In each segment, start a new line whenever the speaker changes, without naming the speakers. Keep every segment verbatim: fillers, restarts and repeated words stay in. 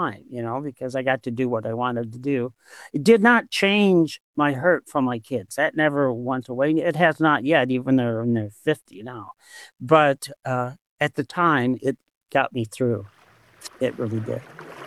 time, you know, because I got to do what I wanted to do. It did not change my hurt from my kids. That never went away. It has not yet, even though they're in their fifty now. But uh, at the time, it got me through. It really did.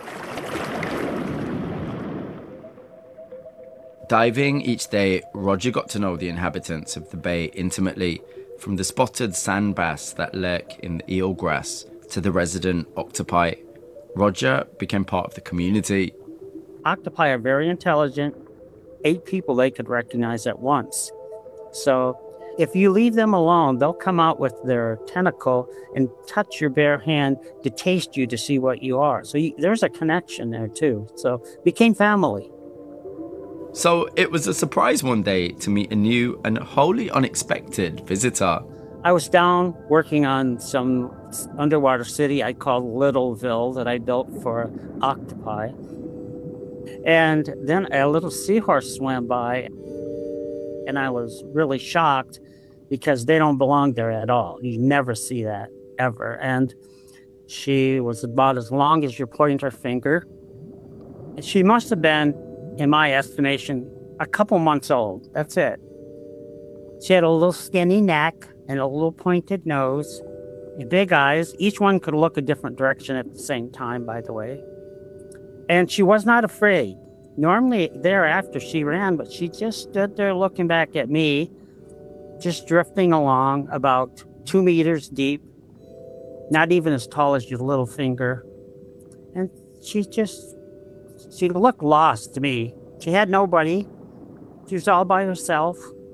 Diving each day, Roger got to know the inhabitants of the bay intimately, from the spotted sand bass that lurk in the eelgrass to the resident octopi. Roger became part of the community.
Octopi are very intelligent, eight people they could recognize at once. So if you leave them alone, they'll come out with their tentacle and touch your bare hand to taste you to see what you are. So you, there's a connection there too. So became family.
So it was a surprise one day to meet a new and wholly unexpected visitor.
I was down working on some underwater city I called Littleville that I built for octopi. And then a little seahorse swam by, and I was really shocked because they don't belong there at all. You never see that, ever. And she was about as long as your pointer finger. She must have been, in my estimation, a couple months old. That's it. She had a little skinny neck and a little pointed nose and big eyes. Each one could look a different direction at the same time, by the way. And she was not afraid. Normally, thereafter, she ran, but she just stood there looking back at me, just drifting along about two meters deep, not even as tall as your little finger. And she just, she looked lost to me. She had nobody. She was all by herself.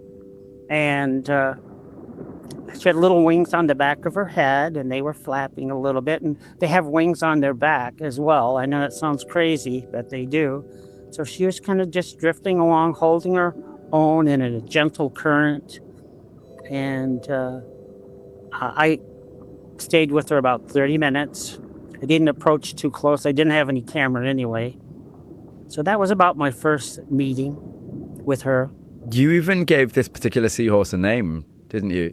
And uh, she had little wings on the back of her head, and they were flapping a little bit. And they have wings on their back as well. I know that sounds crazy, but they do. So she was kind of just drifting along, holding her own in a gentle current. And uh, I stayed with her about thirty minutes. I didn't approach too close. I didn't have any camera anyway. So that was about my first meeting with her.
You even gave this particular seahorse a name, didn't you?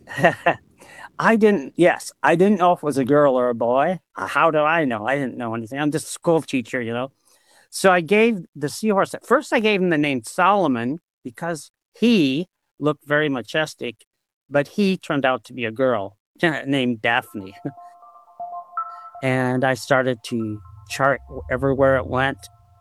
I didn't, yes, I didn't know if it was a girl or a boy. How do I know? I didn't know anything. I'm just a school teacher, you know. So I gave the seahorse, at first I gave him the name Solomon because he looked very majestic, but he turned out to be a girl named Daphne. And I started to chart everywhere it went.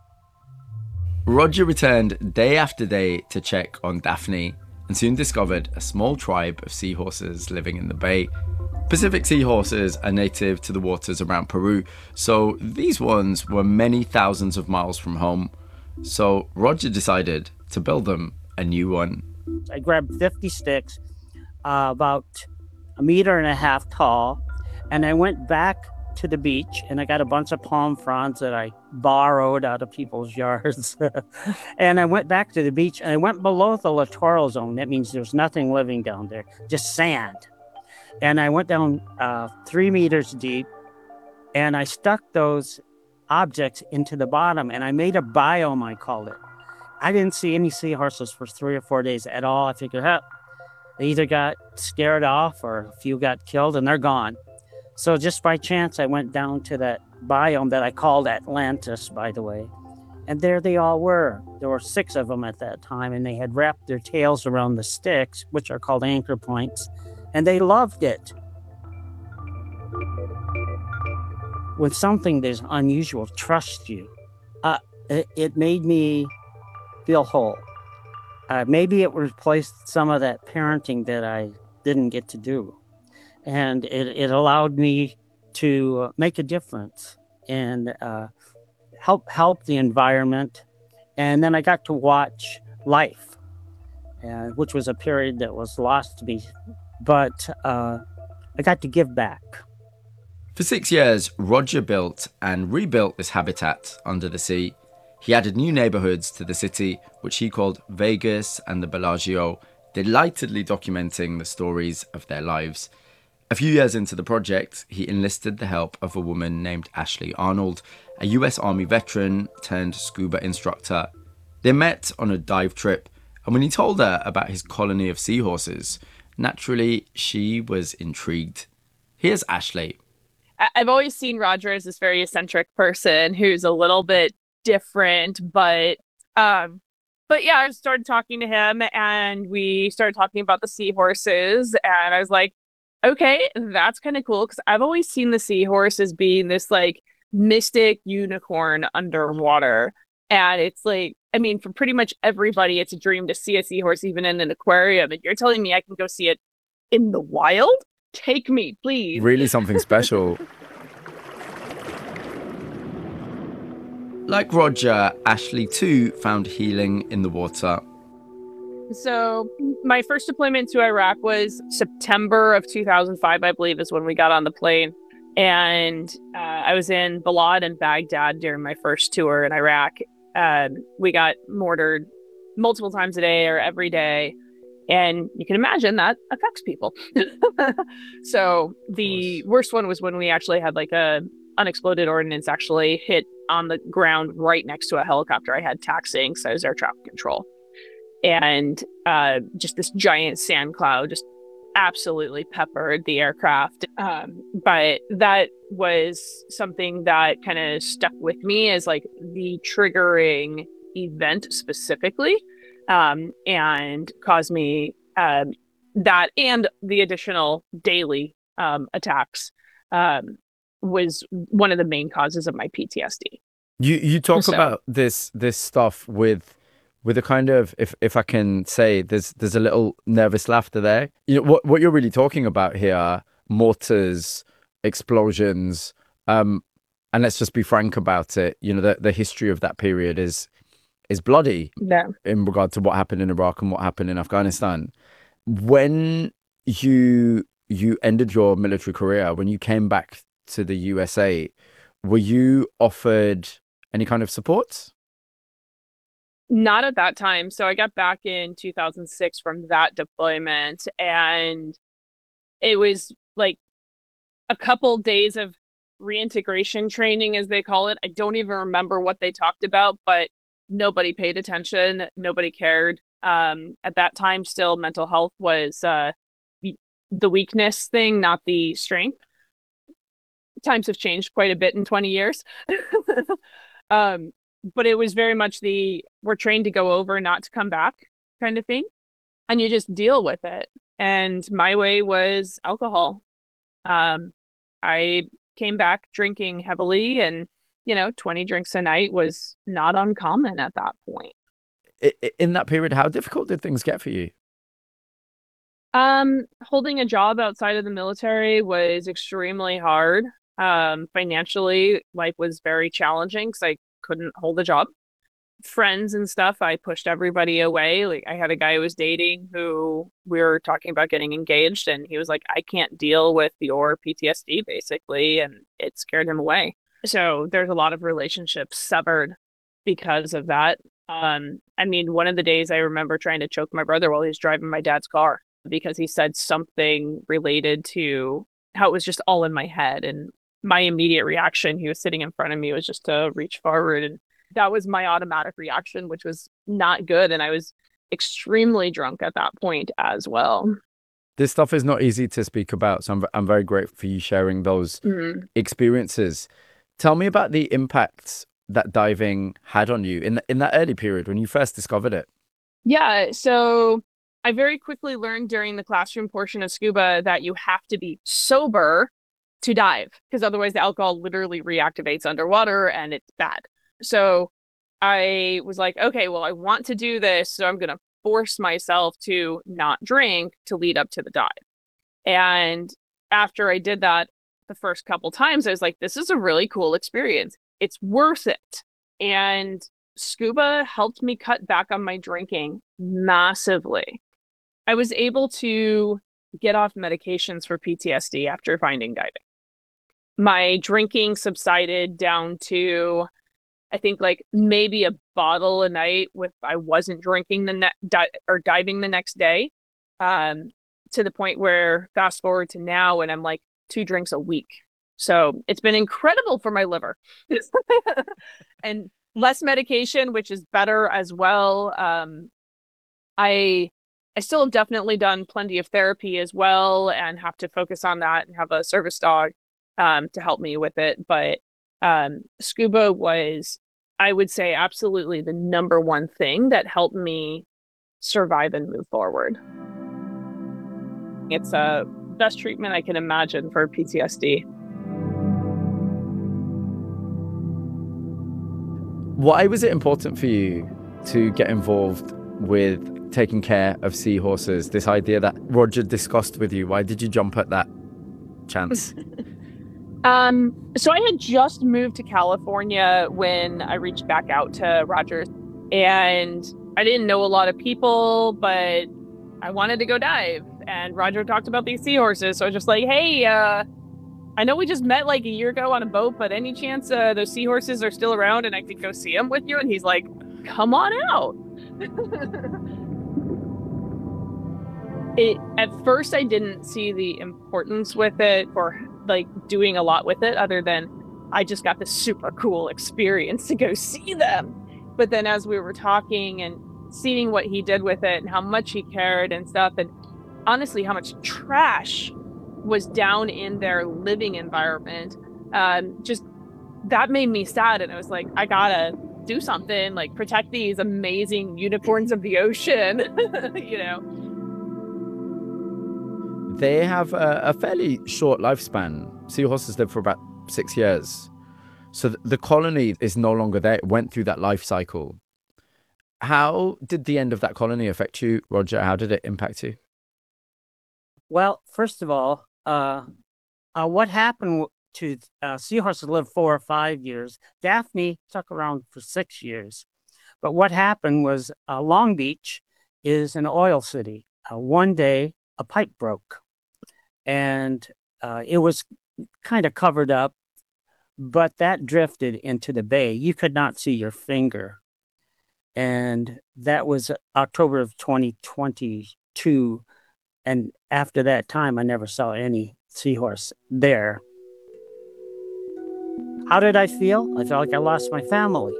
Roger returned day after day to check on Daphne and soon discovered a small tribe of seahorses living in the bay. Pacific seahorses are native to the waters around Peru, so these ones were many thousands of miles from home. So Roger decided to build them a new one.
I grabbed fifty sticks, uh, about a meter and a half tall, and I went back to the beach, and I got a bunch of palm fronds that I borrowed out of people's yards. And I went back to the beach, and I went below the littoral zone. That means there's nothing living down there, just sand. And I went down uh, three meters deep, and I stuck those objects into the bottom, and I made a biome, I called it. I didn't see any seahorses for three or four days at all. I figured, huh, they either got scared off or a few got killed, and they're gone. So just by chance, I went down to that biome that I called Atlantis, by the way. And there they all were. There were six of them at that time, and they had wrapped their tails around the sticks, which are called anchor points, and they loved it. When something that's unusual trusts you, uh, it, it made me feel whole. Uh, maybe it replaced some of that parenting that I didn't get to do. And it, it allowed me to make a difference and uh, help help the environment. And then I got to watch life, uh, which was a period that was lost to me. But uh, I got to give back.
For six years, Roger built and rebuilt this habitat under the sea. He added new neighborhoods to the city, which he called Vegas and the Bellagio, delightedly documenting the stories of their lives. A few years into the project, he enlisted the help of a woman named Ashley Arnold, a U S Army veteran turned scuba instructor. They met on a dive trip, and when he told her about his colony of seahorses, naturally, she was intrigued. Here's Ashley.
I- I've always seen Roger as this very eccentric person who's a little bit different, but um, but yeah, I started talking to him, and we started talking about the seahorses, and I was like, okay, that's kind of cool because I've always seen the seahorse as being this like mystic unicorn underwater. And it's like, I mean, for pretty much everybody, it's a dream to see a seahorse even in an aquarium. And you're telling me I can go see it in the wild? Take me, please.
Really something special. Like Roger, Ashley too found healing in the water.
So, my first deployment to Iraq was September of two thousand five, I believe, is when we got on the plane. And uh, I was in Balad and Baghdad during my first tour in Iraq. Uh, we got mortared multiple times a day or every day. And you can imagine that affects people. So the worst one was when we actually had like a unexploded ordnance actually hit on the ground right next to a helicopter I had taxiing, so I was air traffic control. And uh, just this giant sand cloud just absolutely peppered the aircraft. Um, but that was something that kind of stuck with me as like the triggering event specifically, um, and caused me um, that and the additional daily um, attacks um, was one of the main causes of my P T S D.
You you talk
So,
about this this stuff with with a kind of, if if I can say, there's there's a little nervous laughter there. You know what what you're really talking about here are mortars, explosions, um, and let's just be frank about it. You know, the the history of that period is is bloody
yeah.
in regard to what happened in Iraq and what happened in Afghanistan. When you you ended your military career, when you came back to the U S A, were you offered any kind of support?
Not at that time. So I got back in two thousand six from that deployment, and it was like a couple days of reintegration training, as they call it. I don't even remember what they talked about, but nobody paid attention. Nobody cared. Um, at that time, still mental health was uh, the weakness thing, not the strength. Times have changed quite a bit in twenty years. um, but it was very much the we're trained to go over, not to come back kind of thing. And you just deal with it. And my way was alcohol. Um, I came back drinking heavily, and, you know, twenty drinks a night was not uncommon at that point.
In that period, how difficult did things get for you?
Um, holding a job outside of the military was extremely hard. Um, financially, life was very challenging because I couldn't hold a job. Friends and stuff, I pushed everybody away. Like I had a guy I was dating who we were talking about getting engaged, and he was like, I can't deal with your P T S D basically, and it scared him away. So there's a lot of relationships severed because of that. Um, I mean, one of the days I remember trying to choke my brother while he was driving my dad's car because he said something related to how it was just all in my head. And my immediate reaction, he was sitting in front of me, was just to reach forward. And that was my automatic reaction, which was not good. And I was extremely drunk at that point as well.
This stuff is not easy to speak about, so I'm, I'm very grateful for you sharing those
Mm.
experiences. Tell me about the impact that diving had on you in, the, in that early period when you first discovered it.
Yeah. So I very quickly learned during the classroom portion of scuba that you have to be sober to dive because otherwise the alcohol literally reactivates underwater and it's bad. So I was like, okay, well, I want to do this, so I'm going to force myself to not drink to lead up to the dive. And after I did that the first couple times, I was like, this is a really cool experience. It's worth it. And scuba helped me cut back on my drinking massively. I was able to get off medications for P T S D after finding diving. My drinking subsided down to, I think, like maybe a bottle a night with I wasn't drinking the ne- di- or diving the next day. Um, to the point where fast forward to now and I'm like two drinks a week. So it's been incredible for my liver. And less medication, which is better as well. Um, I I still have definitely done plenty of therapy as well and have to focus on that and have a service dog. um, to help me with it. But um, scuba was, I would say, absolutely the number one thing that helped me survive and move forward. It's a best treatment I can imagine for P T S D.
Why was it important for you to get involved with taking care of seahorses? This idea that Roger discussed with you, why did you jump at that chance?
um, so I had just moved to California when I reached back out to Roger, and I didn't know a lot of people, but I wanted to go dive. And Roger talked about these seahorses, so I was just like, hey, uh, I know we just met like a year ago on a boat, but any chance uh, those seahorses are still around and I could go see them with you? And he's like, come on out. It at first I didn't see the importance with it or like doing a lot with it other than I just got this super cool experience to go see them. But then as we were talking and seeing what he did with it and how much he cared and stuff, and honestly how much trash was down in their living environment, um, just that made me sad. And I was like, I gotta do something, like protect these amazing unicorns of the ocean, you know.
They have a, a fairly short lifespan. Seahorses live for about six years. So th- the colony is no longer there. It went through that life cycle. How did the end of that colony affect you, Roger? How did it impact you?
Well, first of all, uh, uh, what happened to uh, seahorses live four or five years. Daphne stuck around for six years. But what happened was uh, Long Beach is an oil city. Uh, one day, a pipe broke, and uh, it was kind of covered up, but that drifted into the bay. You could not see your finger. And that was October of twenty twenty-two. And after that time, I never saw any seahorse there. How did I feel? I felt like I lost my family.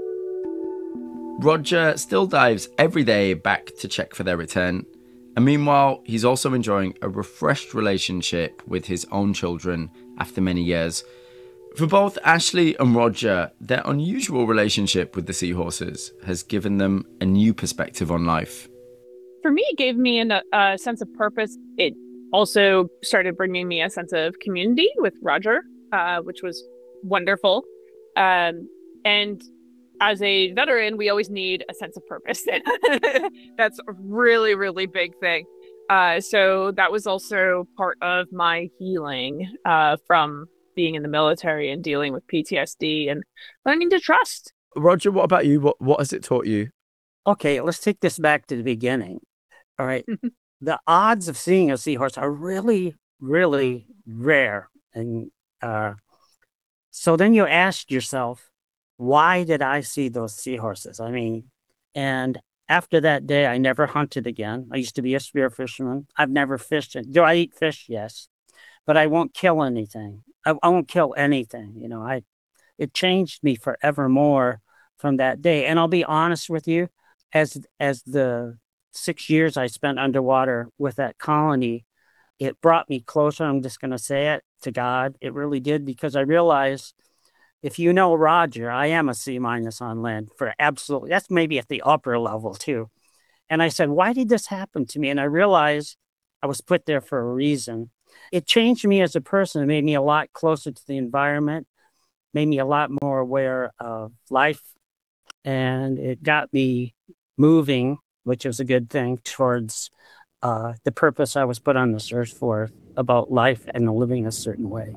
Roger still dives every day back to check for their return. And meanwhile, he's also enjoying a refreshed relationship with his own children after many years. For both Ashley and Roger, their unusual relationship with the seahorses has given them a new perspective on life.
For me, it gave me an, a sense of purpose. It also started bringing me a sense of community with Roger, uh, which was wonderful. Um, and as a veteran, we always need a sense of purpose. That's a really, really big thing. Uh, so that was also part of my healing uh, from being in the military and dealing with P T S D and learning to trust.
Roger, what about you? What, what has it taught you?
Okay, let's take this back to the beginning. All right. The odds of seeing a seahorse are really, really rare. And uh, so then you ask yourself, why did I see those seahorses? I mean, and after that day, I never hunted again. I used to be a spear fisherman. I've never fished. Do I eat fish? Yes. But I won't kill anything. I, I won't kill anything. You know, I it changed me forevermore from that day. And I'll be honest with you, as as the six years I spent underwater with that colony, it brought me closer. I'm just going to say it, to God. It really did, because I realized, if you know Roger, I am a C minus on land for absolutely. That's maybe at the upper level too. And I said, why did this happen to me? And I realized I was put there for a reason. It changed me as a person. It made me a lot closer to the environment, made me a lot more aware of life. And it got me moving, which was a good thing, towards uh, the purpose I was put on this earth for, about life and living a certain way.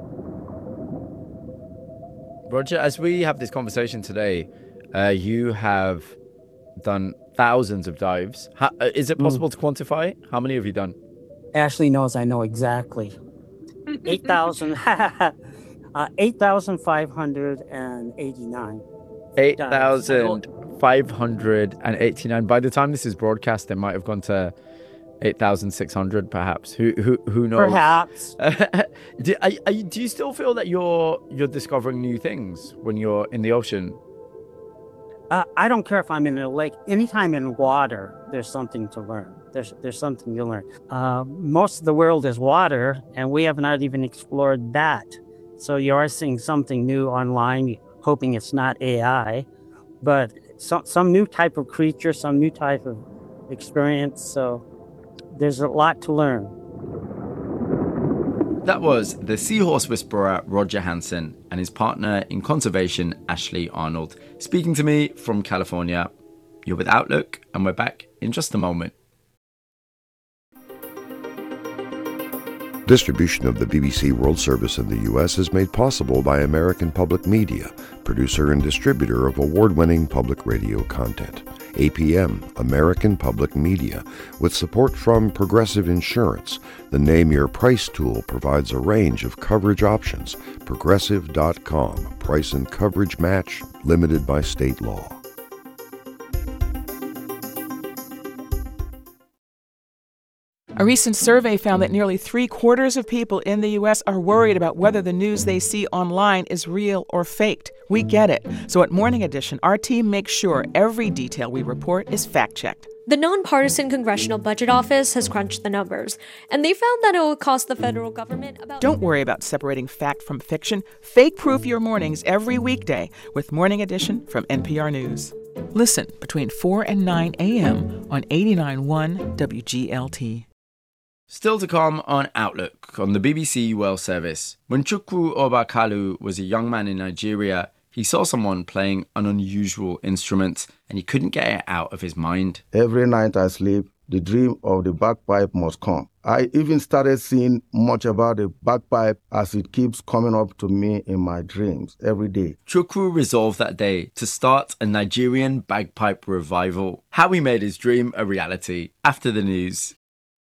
Roger, as we have this conversation today, uh, you have done thousands of dives. How, uh, is it possible mm. to quantify? How many have you done?
Ashley knows I know exactly. eight thousand, uh, eight thousand five hundred eighty-nine.
eight thousand five hundred eighty-nine. By the time this is broadcast, it might have gone to eight thousand six hundred, perhaps. Who who who knows?
Perhaps.
do, are, are you, do you still feel that you're you're discovering new things when you're in the ocean?
Uh, I don't care if I'm in a lake. Anytime in water, there's something to learn. There's there's something to learn. Uh, most of the world is water, and we have not even explored that. So you are seeing something new online, hoping it's not A I, but some some new type of creature, some new type of experience. So there's a lot to learn.
That was the seahorse whisperer Roger Hansen and his partner in conservation Ashley Arnold speaking to me from California. You're with Outlook, and we're back in just a moment.
Distribution of the B B C World Service in the U S is made possible by American Public Media, producer and distributor of award-winning public radio content. A P M, American Public Media, with support from Progressive Insurance. The Name Your Price tool provides a range of coverage options. Progressive dot com. Price and coverage match, limited by state law.
A recent survey found that nearly three quarters of people in the U S are worried about whether the news they see online is real or faked. We get it. So at Morning Edition, our team makes sure every detail we report is fact-checked.
The nonpartisan Congressional Budget Office has crunched the numbers, and they found that it will cost the federal government about...
Don't worry about separating fact from fiction. Fake-proof your mornings every weekday with Morning Edition from N P R News. Listen between four and nine a.m. on eighty-nine point one W G L T.
Still to come on Outlook on the B B C World Service. When Chukwu Obakalu was a young man in Nigeria, he saw someone playing an unusual instrument and he couldn't get it out of his mind.
Every night I sleep, the dream of the bagpipe must come. I even started seeing much about the bagpipe as it keeps coming up to me in my dreams every day.
Chukwu resolved that day to start a Nigerian bagpipe revival. How he made his dream a reality after the news.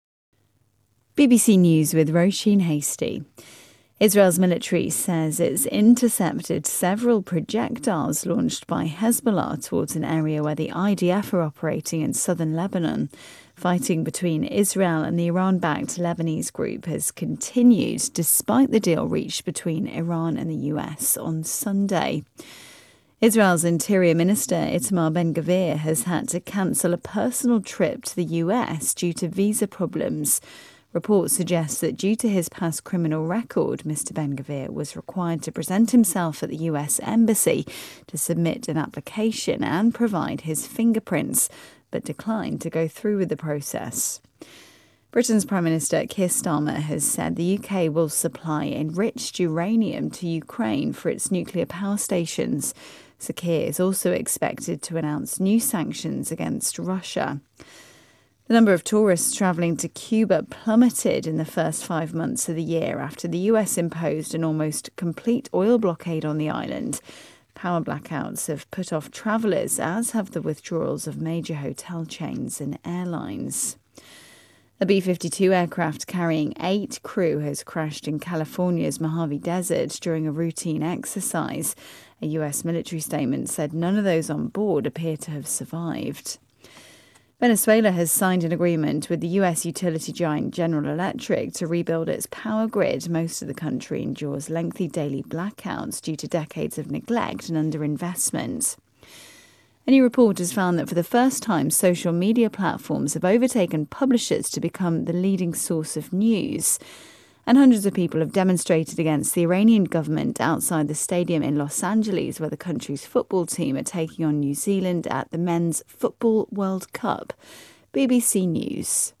B B C News with Roisin Hasty. Israel's military says it's intercepted several projectiles launched by Hezbollah towards an area where the I D F are operating in southern Lebanon. Fighting between Israel and the Iran-backed Lebanese group has continued despite the deal reached between Iran and the U S on Sunday. Israel's Interior Minister Itamar Ben-Gvir has had to cancel a personal trip to the U S due to visa problems. Reports suggest that due to his past criminal record, Mister Ben-Gvir was required to present himself at the U S Embassy to submit an application and provide his fingerprints, but declined to go through with the process. Britain's Prime Minister Keir Starmer has said the U K will supply enriched uranium to Ukraine for its nuclear power stations. Sir Keir is also expected to announce new sanctions against Russia. The number of tourists travelling to Cuba plummeted in the first five months of the year after the U S imposed an almost complete oil blockade on the island. Power blackouts have put off travellers, as have the withdrawals of major hotel chains and airlines. A B fifty-two aircraft carrying eight crew has crashed in California's Mojave Desert during a routine exercise. A U S military statement said none of those on board appear to have survived. Venezuela has signed an agreement with the U S utility giant General Electric to rebuild its power grid. Most of the country endures lengthy daily blackouts due to decades of neglect and underinvestment. A new report has found that for the first time, social media platforms have overtaken publishers to become the leading source of news. And hundreds of people have demonstrated against the Iranian government outside the stadium in Los Angeles, where the country's football team are taking on New Zealand at the Men's Football World Cup. B B C News.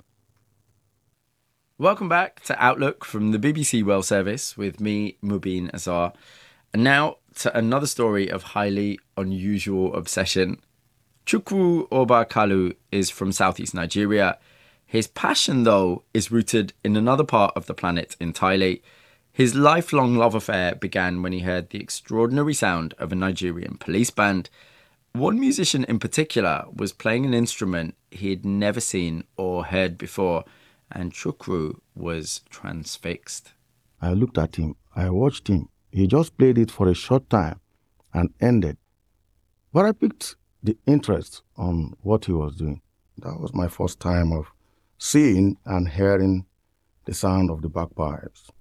Welcome back to Outlook from the B B C World Service with me, Mubin Azar. And now to another story of highly unusual obsession. Chukwu Obakalu is from southeast Nigeria. His passion, though, is rooted in another part of the planet entirely. His lifelong love affair began when he heard the extraordinary sound of a Nigerian police band. One musician in particular was playing an instrument he had never seen or heard before, and Chukwu was transfixed.
I looked at him. I watched him. He just played it for a short time and ended. But I picked the interest on what he was doing. That was my first time of seeing and hearing the sound of the bagpipes.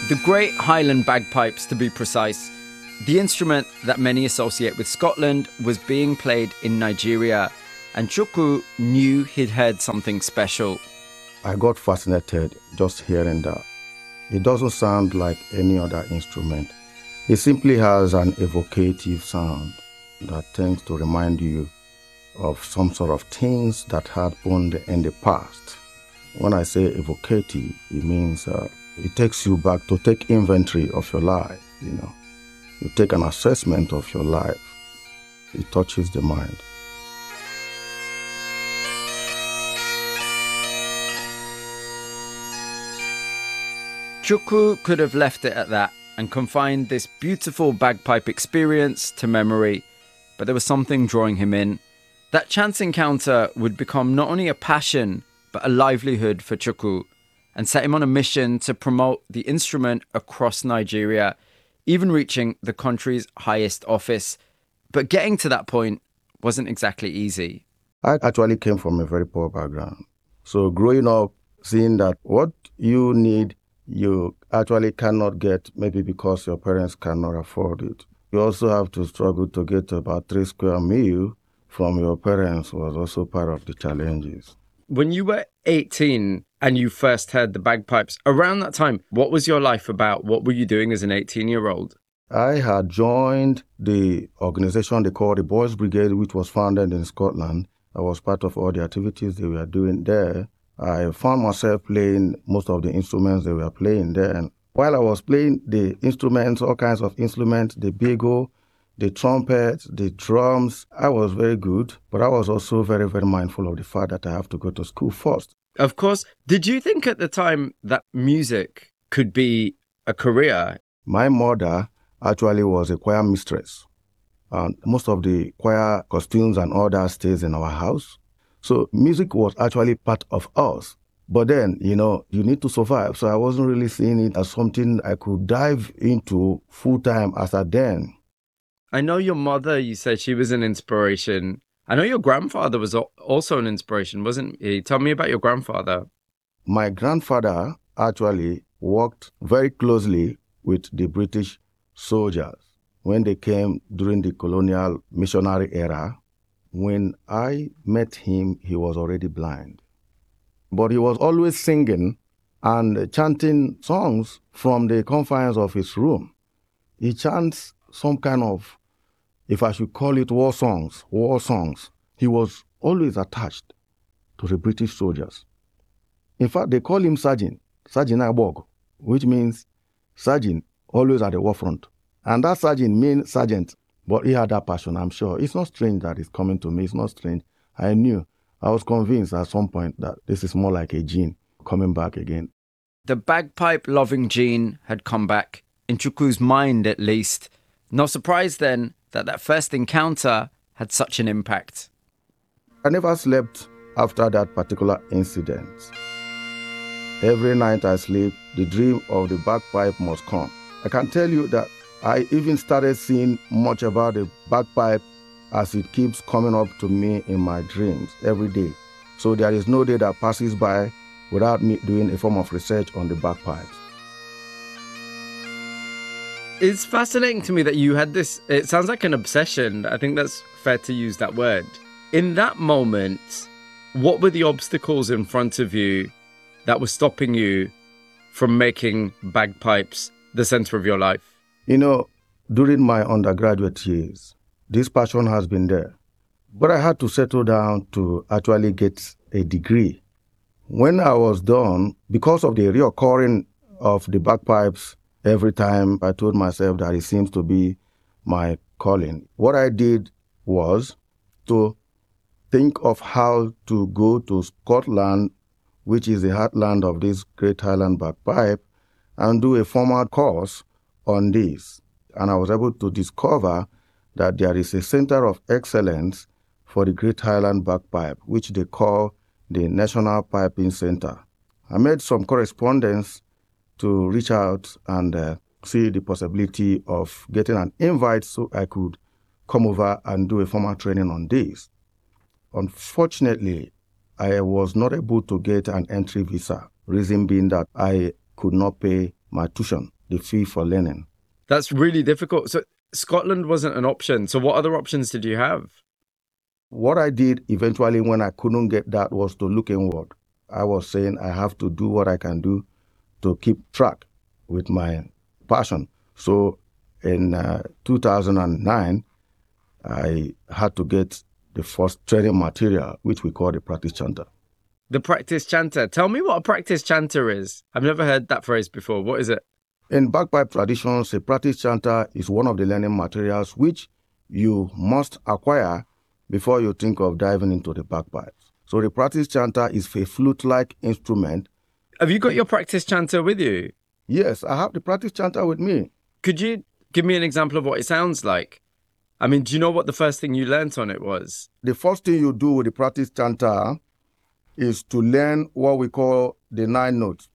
The Great Highland Bagpipes, to be precise, the instrument that many associate with Scotland, was being played in Nigeria, and Chukwu knew he'd heard something special.
I got fascinated just hearing that. It doesn't sound like any other instrument. It simply has an evocative sound that tends to remind you of some sort of things that happened in the past. When I say evocative, it means uh, it takes you back to take inventory of your life, you know. You take an assessment of your life. It touches the mind.
Chukwu could have left it at that and confined this beautiful bagpipe experience to memory, but there was something drawing him in. That chance encounter would become not only a passion, but a livelihood for Chukwu, and set him on a mission to promote the instrument across Nigeria, even reaching the country's highest office. But getting to that point wasn't exactly easy.
I actually came from a very poor background. So growing up, seeing that what you need, you actually cannot get, maybe because your parents cannot afford it. You also have to struggle to get about three square meal from your parents was also part of the challenges.
When you were eighteen and you first heard the bagpipes, around that time, what was your life about? What were you doing as an eighteen-year-old?
I had joined the organization they called the Boys Brigade, which was founded in Scotland. I was part of all the activities they were doing there. I found myself playing most of the instruments they were playing there. And while I was playing the instruments, all kinds of instruments, the bugle, the trumpet, the drums, I was very good, but I was also very, very mindful of the fact that I have to go to school first.
Of course. Did you think at the time that music could be a career?
My mother actually was a choir mistress. And most of the choir costumes and all that stays in our house. So music was actually part of us. But then, you know, you need to survive. So I wasn't really seeing it as something I could dive into full-time as a then.
I know your mother, you said she was an inspiration. I know your grandfather was also an inspiration, wasn't he? Tell me about your grandfather.
My grandfather actually worked very closely with the British soldiers when they came during the colonial missionary era. When I met him, he was already blind. But he was always singing and chanting songs from the confines of his room. He chants some kind of, if I should call it war songs, war songs. He was always attached to the British soldiers. In fact, they call him Sergeant, Sergeant Ibog, which means Sergeant always at the war front. And that Sergeant means Sergeant, but he had that passion, I'm sure. It's not strange that it's coming to me. It's not strange. I knew. I was convinced at some point that this is more like a gene coming back again.
The bagpipe-loving gene had come back, in Chukwu's mind at least. No surprise then that that first encounter had such an impact.
I never slept after that particular incident. Every night I sleep, the dream of the bagpipe must come. I can tell you that I even started seeing much about the bagpipe as it keeps coming up to me in my dreams every day. So there is no day that passes by without me doing a form of research on the bagpipes.
It's fascinating to me that you had this, it sounds like an obsession. I think that's fair to use that word. In that moment, what were the obstacles in front of you that were stopping you from making bagpipes the center of your life?
You know, during my undergraduate years, this passion has been there. But I had to settle down to actually get a degree. When I was done, because of the reoccurring of the bagpipes, every time I told myself that it seems to be my calling. What I did was to think of how to go to Scotland, which is the heartland of this Great Highland Bagpipe, and do a formal course on this. And I was able to discover that there is a center of excellence for the Great Highland Bagpipe, which they call the National Piping Center. I made some correspondence to reach out and uh, see the possibility of getting an invite so I could come over and do a formal training on this. Unfortunately, I was not able to get an entry visa, reason being that I could not pay my tuition, the fee for learning.
That's really difficult. So Scotland wasn't an option. So what other options did you have?
What I did eventually when I couldn't get that was to look inward. I was saying I have to do what I can do to keep track with my passion. So in uh, two thousand nine, I had to get the first training material, which we call the practice chanter.
The practice chanter. Tell me what a practice chanter is. I've never heard that phrase before. What is it?
In bagpipe traditions, a practice chanter is one of the learning materials which you must acquire before you think of diving into the bagpipes. So the practice chanter is a flute-like instrument.
Have you got your practice chanter with you?
Yes, I have the practice chanter with me.
Could you give me an example of what it sounds like? I mean, do you know what the first thing you learnt on it was?
The first thing you do with the practice chanter is to learn what we call the nine notes.